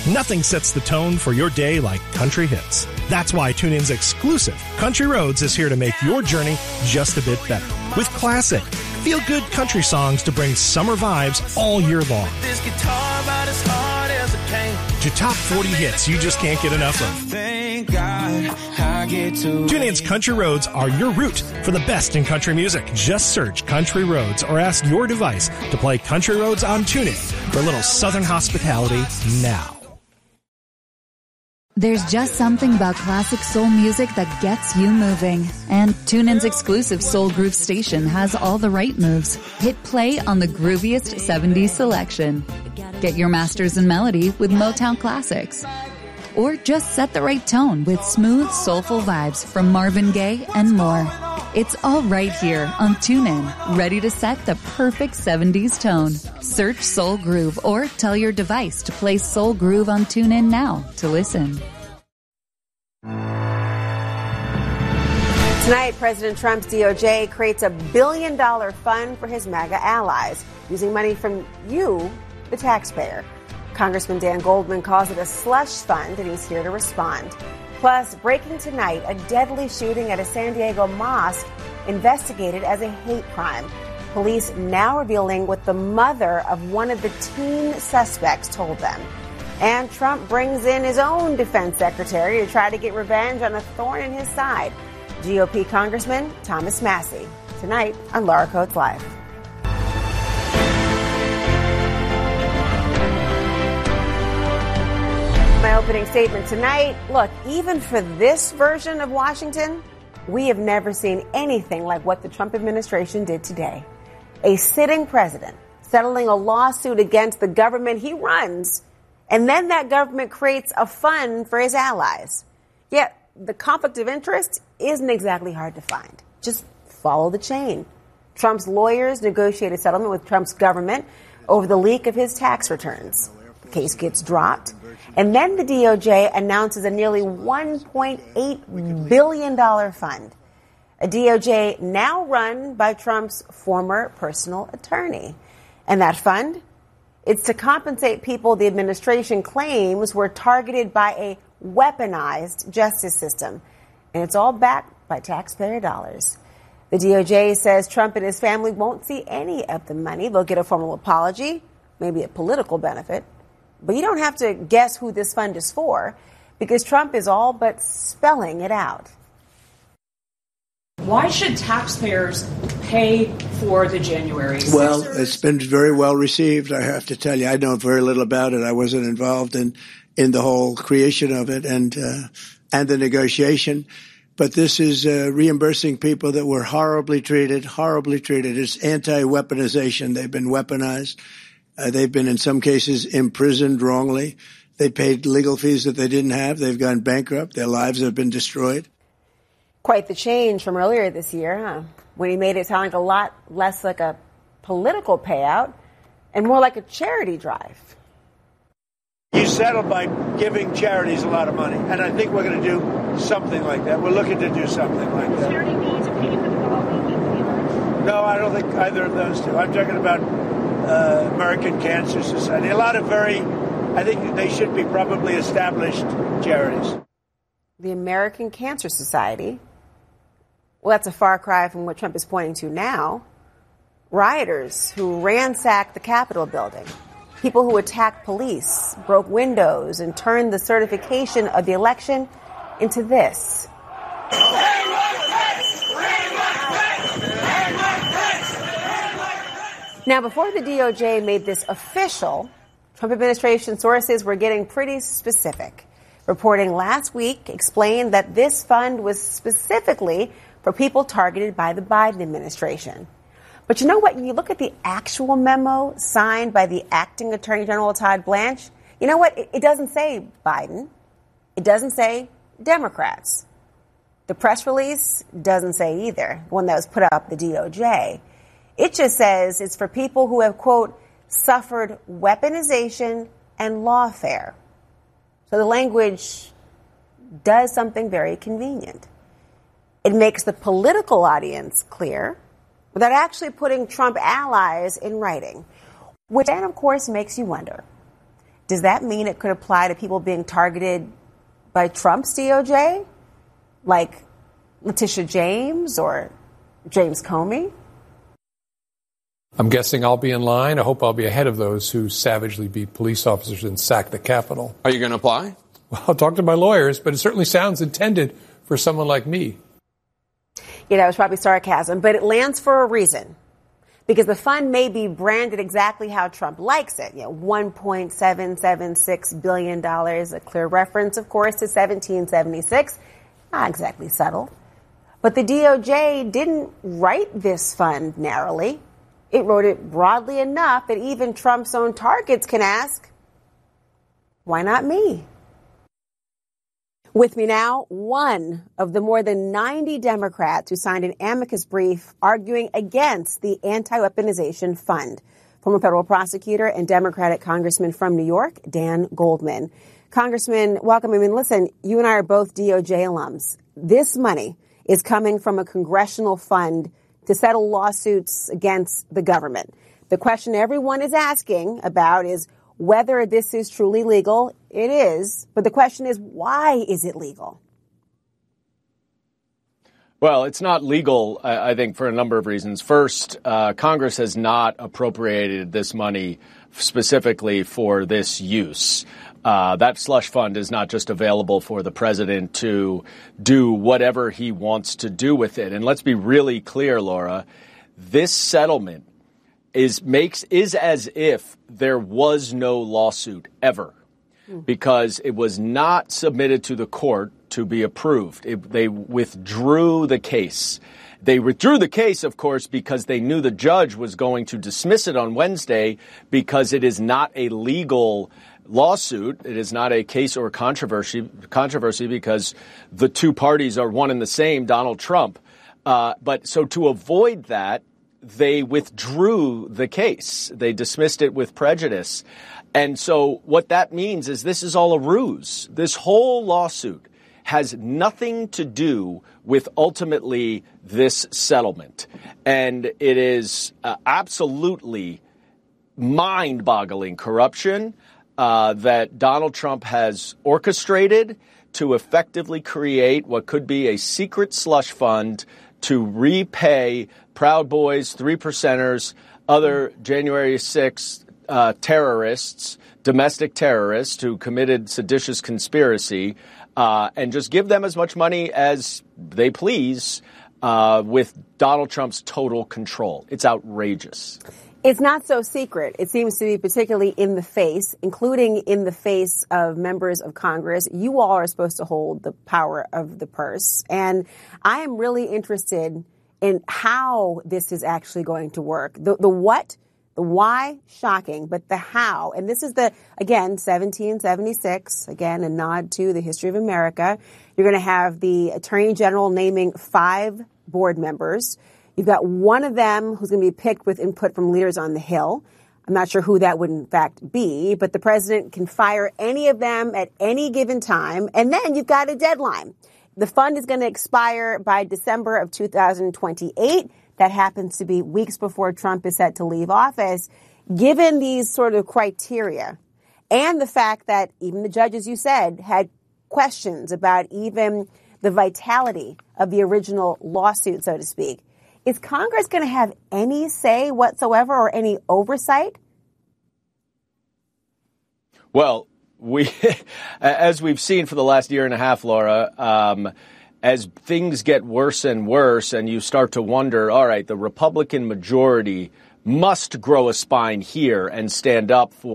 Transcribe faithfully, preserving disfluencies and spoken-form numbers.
Nothing sets the tone for your day like country hits. That's why TuneIn's exclusive Country Roads is here to make your journey just a bit better. With classic, feel-good country songs to bring summer vibes all year long. This guitar about as hard as a cane. To top forty hits you just can't get enough of. Thank God I get to. TuneIn's Country Roads are your route for the best in country music. Just search Country Roads or ask your device to play Country Roads on TuneIn for a little Southern hospitality now. There's just something about classic soul music that gets you moving. And TuneIn's exclusive Soul Groove station has all the right moves. Hit play on the grooviest seventies selection. Get your masters in melody with Motown classics. Or just set the right tone with smooth, soulful vibes from Marvin Gaye and more. It's all right here on TuneIn, ready to set the perfect seventies tone. Search Soul Groove or tell your device to play Soul Groove on TuneIn now to listen. Tonight, President Trump's D O J creates a billion dollar fund for his MAGA allies, using money from you, the taxpayer. Congressman Dan Goldman calls it a slush fund, and he's here to respond. Plus, breaking tonight, a deadly shooting at a San Diego mosque investigated as a hate crime. Police now revealing what the mother of one of the teen suspects told them. And Trump brings in his own defense secretary to try to get revenge on a thorn in his side, G O P Congressman Thomas Massie. Tonight on Laura Coates Live. My opening statement tonight, look, even for this version of Washington, we have never seen anything like what the Trump administration did today. A sitting president settling a lawsuit against the government he runs, and then that government creates a fund for his allies. Yet the conflict of interest isn't exactly hard to find. Just follow the chain. Trump's lawyers negotiate a settlement with Trump's government over the leak of his tax returns. The case gets dropped. And then the D O J announces a nearly one point eight billion dollars fund. A D O J now run by Trump's former personal attorney. And that fund? It's to compensate people the administration claims were targeted by a weaponized justice system. And it's all backed by taxpayer dollars. The D O J says Trump and his family won't see any of the money. They'll get a formal apology, maybe a political benefit. But you don't have to guess who this fund is for, because Trump is all but spelling it out. Why should taxpayers pay for the January sixth? Well, it's been very well received, I have to tell you. I know very little about it. I wasn't involved in, in the whole creation of it and uh, and the negotiation. But this is uh, reimbursing people that were horribly treated, horribly treated. It's anti-weaponization. They've been weaponized. Uh, they've been, in some cases, imprisoned wrongly. They paid legal fees that they didn't have. They've gone bankrupt. Their lives have been destroyed. Quite the change from earlier this year, huh? When he made it sound like a lot less like a political payout and more like a charity drive. You settle by giving charities a lot of money, and I think we're going to do something like that. We're looking to do something like that. Charity needs to pay for the following. No, I don't think either of those two. I'm talking about uh, American Cancer Society. A lot of very, I think they should be probably established charities. The American Cancer Society. Well, that's a far cry from what Trump is pointing to now. Rioters who ransacked the Capitol building. People who attacked police, broke windows, and turned the certification of the election into this. Now, before the D O J made this official, Trump administration sources were getting pretty specific. Reporting last week explained that this fund was specifically for people targeted by the Biden administration. But you know what? When you look at the actual memo signed by the acting Attorney General Todd Blanche, you know what? It, it doesn't say Biden. It doesn't say Democrats. The press release doesn't say either, the one that was put up the D O J. It just says it's for people who have, quote, suffered weaponization and lawfare. So the language does something very convenient. It makes the political audience clear without actually putting Trump allies in writing, which then, of course, makes you wonder, does that mean it could apply to people being targeted by Trump's D O J? Like Letitia James or James Comey? I'm guessing I'll be in line. I hope I'll be ahead of those who savagely beat police officers and sack the Capitol. Are you going to apply? Well, I'll talk to my lawyers, but it certainly sounds intended for someone like me. Yeah, that was probably sarcasm, but it lands for a reason. Because the fund may be branded exactly how Trump likes it. You know, one point seven seven six billion dollars, a clear reference, of course, to seventeen seventy-six. Not exactly subtle. But the D O J didn't write this fund narrowly. It wrote it broadly enough that even Trump's own targets can ask, why not me? With me now, one of the more than ninety Democrats who signed an amicus brief arguing against the anti-weaponization fund. Former federal prosecutor and Democratic congressman from New York, Dan Goldman. Congressman, welcome. I mean, listen, you and I are both D O J alums. This money is coming from a congressional fund to settle lawsuits against the government. The question everyone is asking about is whether this is truly legal. It is. But the question is, why is it legal? Well, it's not legal, I, I think, for a number of reasons. First, uh, Congress has not appropriated this money specifically for this use. Uh, that slush fund is not just available for the president to do whatever he wants to do with it. And let's be really clear, Laura, this settlement is makes is as if there was no lawsuit ever, because it was not submitted to the court to be approved. It, they withdrew the case. They withdrew the case, of course, because they knew the judge was going to dismiss it on Wednesday because it is not a legal lawsuit. It is not a case or controversy, controversy because the two parties are one and the same, Donald Trump. Uh, but so to avoid that, they withdrew the case. They dismissed it with prejudice. And so what that means is this is all a ruse. This whole lawsuit has nothing to do with ultimately this settlement. And it is uh, absolutely mind-boggling corruption uh, that Donald Trump has orchestrated to effectively create what could be a secret slush fund to repay Proud Boys, Three Percenters, other January sixth uh, terrorists, domestic terrorists who committed seditious conspiracy, uh, and just give them as much money as they please uh, with Donald Trump's total control. It's outrageous. It's not so secret. It seems to be particularly in the face, including in the face of members of Congress. You all are supposed to hold the power of the purse. And I am really interested in how this is actually going to work. The, the what, the why, shocking, but the how. And this is the, again, seventeen seventy-six, again, a nod to the history of America. You're going to have the Attorney General naming five board members. You've got one of them who's going to be picked with input from leaders on the Hill. I'm not sure who that would in fact be, but the president can fire any of them at any given time. And then you've got a deadline. The fund is going to expire by December of two thousand twenty-eight. That happens to be weeks before Trump is set to leave office. Given these sort of criteria and the fact that even the judges, you said, had questions about even the vitality of the original lawsuit, so to speak, is Congress going to have any say whatsoever or any oversight? Well, we, as we've seen for the last year and a half, Laura, um, as things get worse and worse and you start to wonder, all right, the Republican majority must grow a spine here and stand up for